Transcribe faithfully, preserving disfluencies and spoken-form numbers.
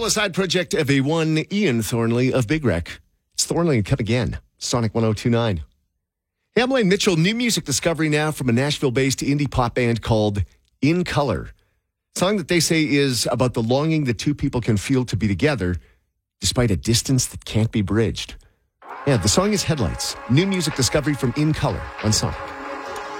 Still a side project of a one Ian Thornley of Big Wreck. It's Thornley and Cut Again. Sonic one oh two point nine. Hey, I'm Wayne Mitchell. New music discovery now from a Nashville-based indie pop band called In Color. A song that they say is about the longing that two people can feel to be together despite a distance that can't be bridged. Yeah, the song is Headlights. New music discovery from In Color on Sonic.